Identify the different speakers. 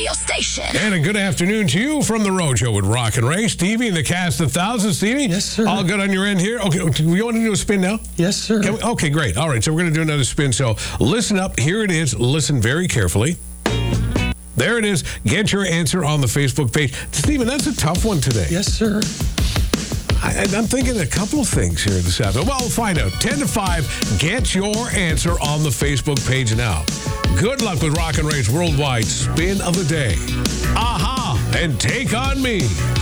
Speaker 1: radio station.
Speaker 2: And a good afternoon to you from the Rojo with Rock and Ray. Stevie and the cast of Thousands. Stevie?
Speaker 3: Yes, sir.
Speaker 2: All good on your end here? Okay, we want to do a spin now?
Speaker 3: Yes, sir.
Speaker 2: Okay, great. All right, so we're going to do another spin. So listen up. Here it is. Listen very carefully. There it is. Get your answer on the Facebook page. Stephen, that's a tough one today.
Speaker 3: Yes, sir.
Speaker 2: I'm thinking a couple of things here this afternoon. Well, we'll find out. 10 to 5, get your answer on the Facebook page now. Good luck with Rock and Ray's Worldwide Spin of the Day. Aha! And Take on Me.